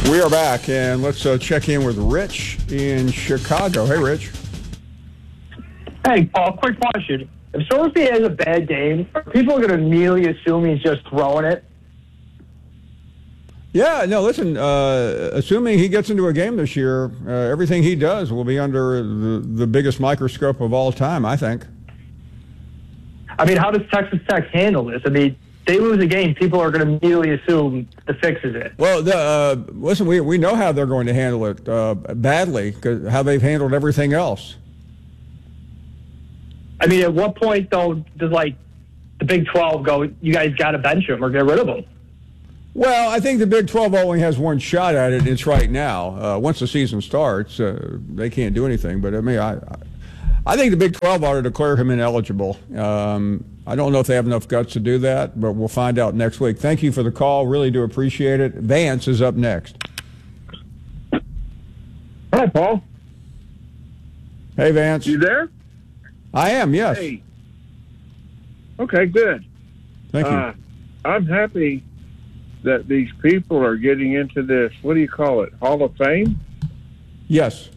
We are back, and let's check in with Rich in Chicago. Hey, Rich. Hey, Paul, quick question. If Sorsby has a bad game, are people going to immediately assume he's just throwing it? Yeah, no, listen, assuming he gets into a game this year, everything he does will be under the biggest microscope of all time, I think. I mean, how does Texas Tech handle this? I mean, they lose a game, people are going to immediately assume the fix is it. Well, listen, we know how they're going to handle it badly, 'cause how they've handled everything else. I mean, at what point, though, does, the Big 12 go, you guys got to bench him or get rid of him? Well, I think the Big 12 only has one shot at it. It's right now. Once the season starts, they can't do anything. But, I mean, I think the Big 12 ought to declare him ineligible. I don't know if they have enough guts to do that, but we'll find out next week. Thank you for the call. Really do appreciate it. Vance is up next. Hi, Paul. Hey, Vance. You there? I am, yes. Hey. Okay, good. Thank you. I'm happy that these people are getting into this, what do you call it, Hall of Fame? Yes.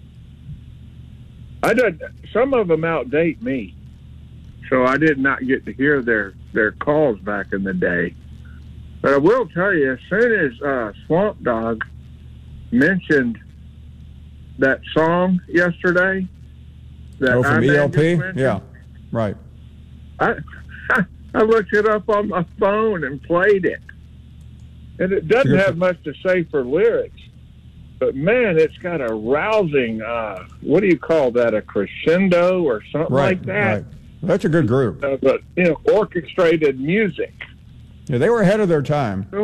Some of them outdate me, so I did not get to hear their calls back in the day. But I will tell you, as soon as Swamp Dog mentioned that song yesterday, that from ELP? Yeah, right. I looked it up on my phone and played it. And it doesn't have much to say for lyrics. But, man, it's got a rousing, what do you call that, a crescendo or something like that? Right. That's a good group. But, orchestrated music. Yeah, they were ahead of their time. So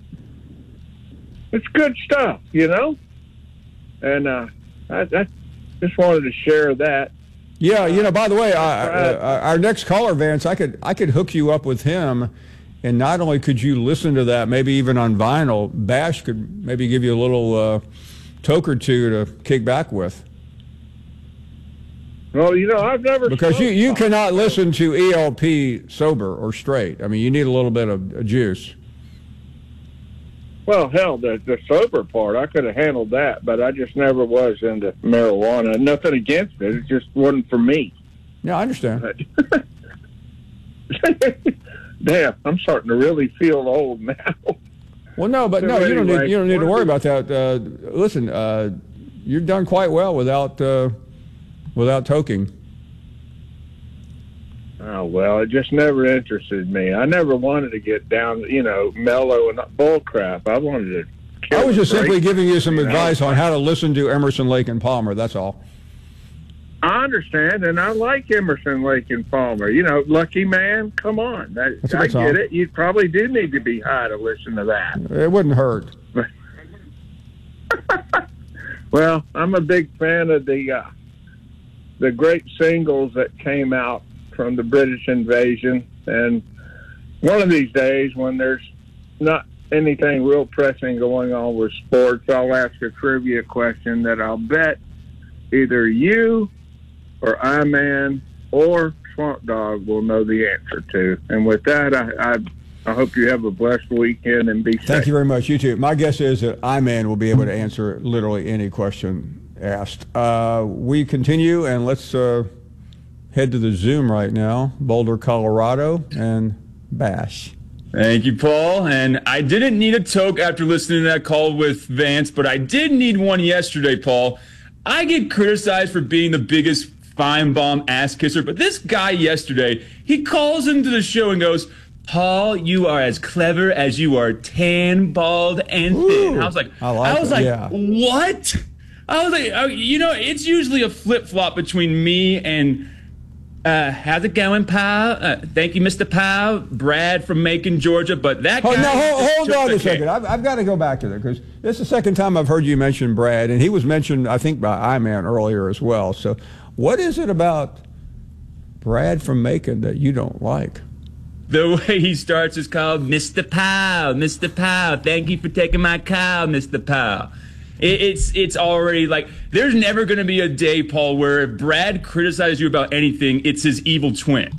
it's good stuff, And I just wanted to share that. Yeah, by the way, our next caller, Vance, I could hook you up with him, and not only could you listen to that, maybe even on vinyl, Bash could maybe give you a little toke or two to kick back with. Well, I've never... Because you cannot listen to ELP sober or straight. I mean, you need a little bit of juice. Well, hell, the sober part, I could have handled that, but I just never was into marijuana. Nothing against it. It just wasn't for me. Yeah, I understand. Damn, I'm starting to really feel old now. Well, no, but no, you don't need to worry about that. Listen, you've done quite well without toking. Oh, well, it just never interested me. I never wanted to get down, mellow and bull crap. I wanted to... I was just simply giving you some advice on how to listen to Emerson, Lake and Palmer, that's all. I understand, and I like Emerson, Lake and Palmer. Lucky Man, come on. I get it. You probably do need to be high to listen to that. It wouldn't hurt. Well, I'm a big fan of the great singles that came out from the British invasion, and one of these days when there's not anything real pressing going on with sports, I'll ask a trivia question that I'll bet either you or I-Man or Swamp Dog will know the answer to. And with that, I hope you have a blessed weekend and be safe. Thank you very much. You too. My guess is that I-Man will be able to answer literally any question asked. We continue, and let's head to the Zoom right now. Boulder, Colorado, and Bash. Thank you, Paul. And I didn't need a toke after listening to that call with Vance, but I did need one yesterday, Paul. I get criticized for being the biggest Feinbaum ass kisser, but this guy yesterday, he calls into the show and goes, Paul, you are as clever as you are tan, bald, and thin. I was like, yeah. What? I was like, it's usually a flip-flop between me and how's it going, pal? Thank you, Mr. Powell. Brad from Macon, Georgia. But that guy... Hold on a second. I've got to go back to that, because this is the second time I've heard you mention Brad, and he was mentioned, I think, by I-Man earlier as well. So what is it about Brad from Macon that you don't like? The way he starts is called Mr. Powell. Mr. Powell, thank you for taking my cow, Mr. Powell. It's already like, there's never going to be a day, Paul, where if Brad criticizes you about anything, it's his evil twin.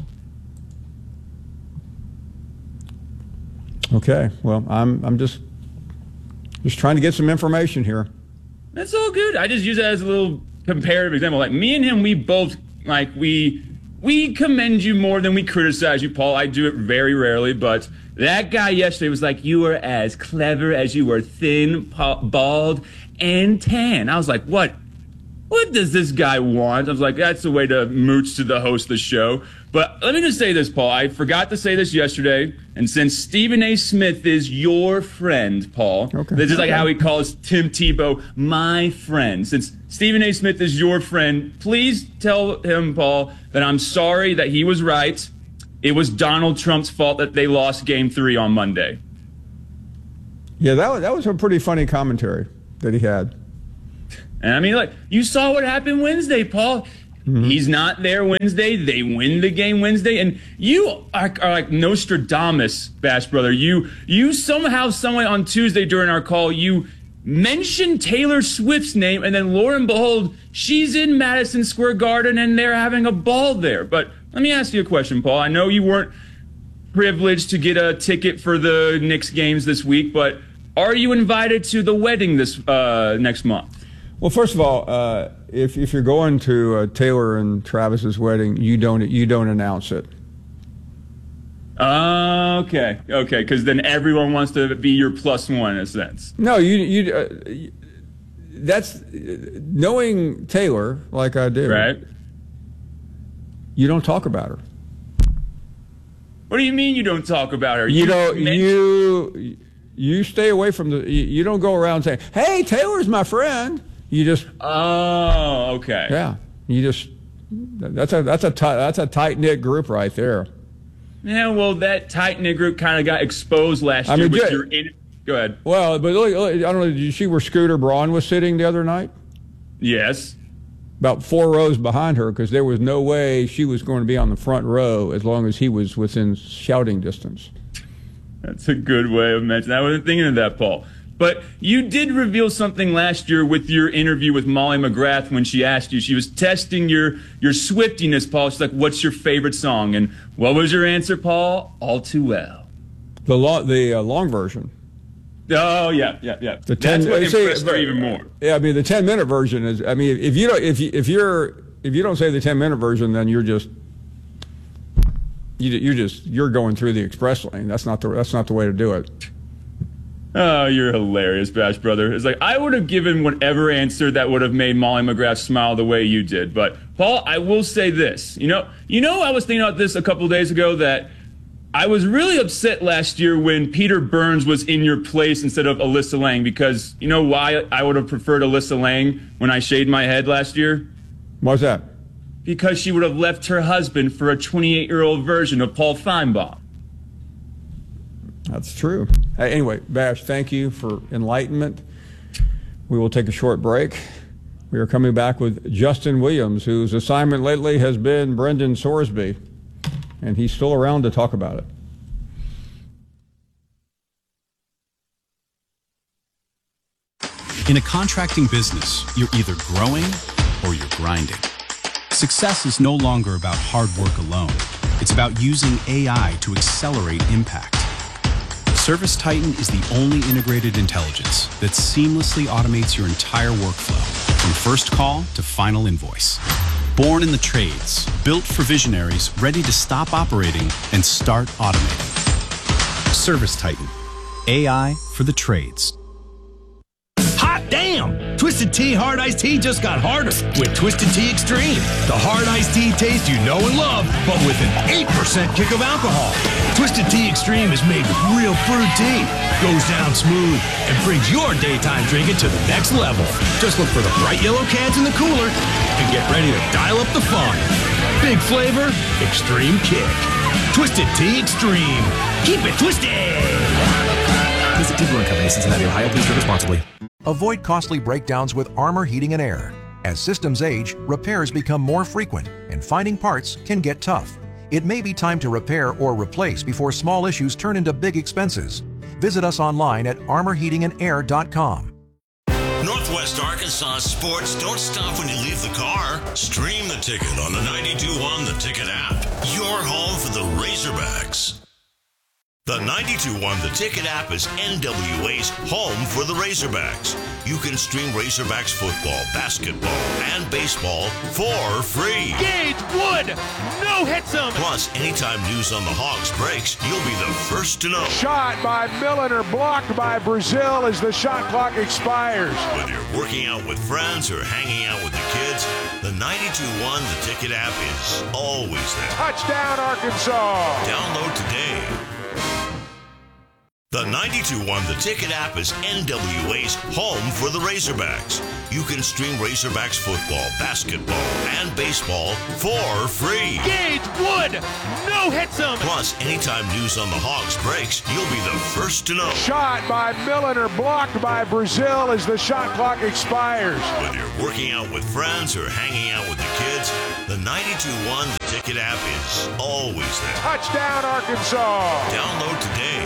Okay, well, I'm just Just trying to get some information here. That's all good. I just use that as a little comparative example. Like me and him, we both we commend you more than we criticize you, Paul. I do it very rarely, but that guy yesterday was like, you are as clever as you were thin, bald, and tan. I was like, what? What does this guy want? I was like, that's the way to mooch to the host of the show. But let me just say this, Paul. I forgot to say this yesterday. And since Stephen A. Smith is your friend, Paul, this is like how he calls Tim Tebow my friend. Since Stephen A. Smith is your friend, please tell him, Paul, that I'm sorry that he was right. It was Donald Trump's fault that they lost Game 3 on Monday. Yeah, that was a pretty funny commentary that he had. And I mean, look, you saw what happened Wednesday, Paul. Mm-hmm. He's not there Wednesday. They win the game Wednesday. And you are like Nostradamus, Bash Brother. You somehow, someway on Tuesday during our call, you mentioned Taylor Swift's name. And then, lo and behold, she's in Madison Square Garden and they're having a ball there. But let me ask you a question, Paul. I know you weren't privileged to get a ticket for the Knicks games this week, but are you invited to the wedding this next month? Well, first of all, if you're going to Taylor and Travis's wedding, you don't announce it. Okay, because then everyone wants to be your plus one in a sense. No, that's knowing Taylor like I do. Right. You don't talk about her. What do you mean you don't talk about her? You stay away from you don't go around saying, "Hey, Taylor's my friend." You just okay. Yeah, you just that's a tight knit group right there. Yeah, well, that tight knit group kind of got exposed last year. Go ahead. Well, but look, I don't know. Did you see where Scooter Braun was sitting the other night? Yes. About 4 rows behind her, because there was no way she was going to be on the front row as long as he was within shouting distance. That's a good way of mentioning. I wasn't thinking of that, Paul. But you did reveal something last year with your interview with Molly McGrath when she asked you. She was testing your Swiftiness, Paul. She's like, what's your favorite song? And what was your answer, Paul? All Too Well. The long version. Oh, yeah. That's what impressed her even more. Yeah, I mean, the 10-minute version is, I mean, if you don't say the 10-minute version, then you're going through the express lane. That's not the way to do it. Oh, you're hilarious, Bash Brother. It's like, I would have given whatever answer that would have made Molly McGrath smile the way you did. But, Paul, I will say this. You know, I was thinking about this a couple days ago, that I was really upset last year when Peter Burns was in your place instead of Alyssa Lang, because you know why I would have preferred Alyssa Lang when I shaved my head last year? Why's that? Because she would have left her husband for a 28-year-old version of Paul Feinbaum. That's true. Anyway, Bash, thank you for enlightenment. We will take a short break. We are coming back with Justin Williams, whose assignment lately has been Brendan Sorsby, and he's still around to talk about it. In a contracting business, you're either growing or you're grinding. Success is no longer about hard work alone. It's about using AI to accelerate impact. ServiceTitan is the only integrated intelligence that seamlessly automates your entire workflow, from first call to final invoice. Born in the trades, built for visionaries ready to stop operating and start automating. ServiceTitan, AI for the trades. Hot damn! Twisted Tea Hard Iced Tea just got harder with Twisted Tea Extreme. The hard iced tea taste you know and love, but with an 8% kick of alcohol. Twisted Tea Extreme is made with real brewed tea, goes down smooth, and brings your daytime drinking to the next level. Just look for the bright yellow cans in the cooler and get ready to dial up the fun. Big flavor, extreme kick. Twisted Tea Extreme. Keep it twisted! Visit Tea Brewing Company, Cincinnati, Ohio. Please drink responsibly. Avoid costly breakdowns with Armor Heating and Air. As systems age, repairs become more frequent, and finding parts can get tough. It may be time to repair or replace before small issues turn into big expenses. Visit us online at armorheatingandair.com. Northwest Arkansas sports don't stop when you leave the car. Stream the ticket on the 92.1 The Ticket app. Your home for the Razorbacks. The 92.1 The Ticket app is NWA's home for the Razorbacks. You can stream Razorbacks football, basketball, and baseball for free. Gage Wood, no hits him. Plus, anytime news on the Hogs breaks, you'll be the first to know. Shot by Milliner, blocked by Brazil as the shot clock expires. Whether you're working out with friends or hanging out with the kids, the 92.1 The Ticket app is always there. Touchdown, Arkansas. Download today. The 92.1 The Ticket app is NWA's home for the Razorbacks. You can stream Razorbacks football, basketball, and baseball for free. Gage Wood, no hits him. Plus, anytime news on the Hogs breaks, you'll be the first to know. Shot by Milliner, blocked by Brazil as the shot clock expires. Whether you're working out with friends or hanging out with the kids, the 92.1 The Ticket app is always there. Touchdown, Arkansas. Download today.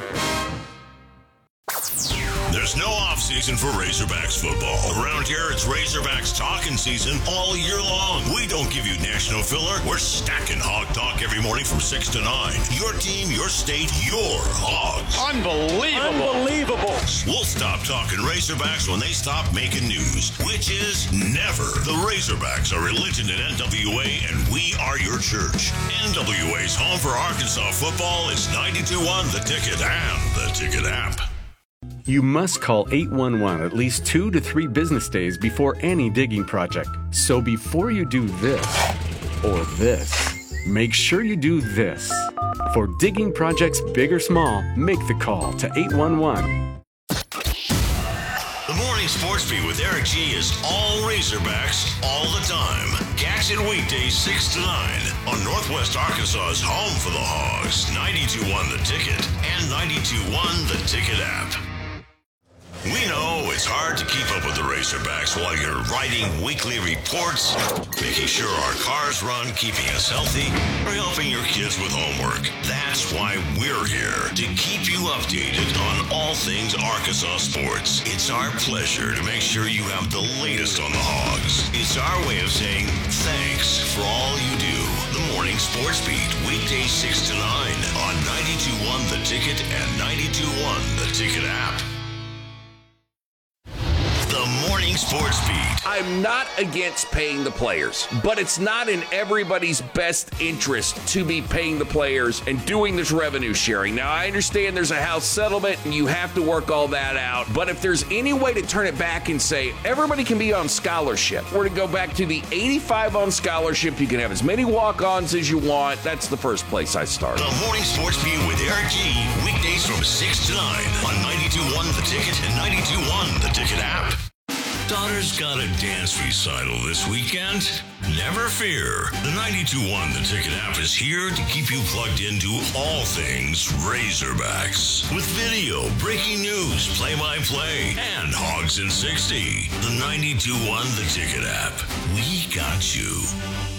There's no off-season for Razorbacks football. Around here, it's Razorbacks talking season all year long. We don't give you national filler. We're stacking Hog Talk every morning from 6 to 9. Your team, your state, your Hogs. Unbelievable. We'll stop talking Razorbacks when they stop making news, which is never. The Razorbacks are religion in NWA, and we are your church. NWA's home for Arkansas football is 92.1 The Ticket and The Ticket app. You must call 811 at least 2 to 3 business days before any digging project. So before you do this or this, make sure you do this. For digging projects big or small, make the call to 811. The Morning Sports Beat with Eric G is all Razorbacks all the time. Catch it weekdays 6 to 9 on Northwest Arkansas's home for the Hogs, 92.1 The Ticket and 92.1 The Ticket app. We know it's hard to keep up with the Razorbacks while you're writing weekly reports, making sure our cars run, keeping us healthy, or helping your kids with homework. That's why we're here, to keep you updated on all things Arkansas sports. It's our pleasure to make sure you have the latest on the Hogs. It's our way of saying thanks for all you do. The Morning Sports Beat, weekdays 6 to 9 on 92.1 The Ticket and 92.1 The Ticket app. The Morning Sports Beat. I'm not against paying the players, but it's not in everybody's best interest to be paying the players and doing this revenue sharing. Now, I understand there's a House settlement and you have to work all that out, but if there's any way to turn it back and say everybody can be on scholarship, or to go back to the 85 on scholarship, you can have as many walk-ons as you want, that's the first place I start. The Morning Sports Beat with Eric G. Weekdays from 6 to 9 on 92.1 The Ticket and 92.1 The Ticket app. Daughter's got a dance recital this weekend? Never fear. The 92.1 The Ticket app is here to keep you plugged into all things Razorbacks. With video, breaking news, play-by-play, and Hogs in 60. The 92.1 The Ticket app. We got you.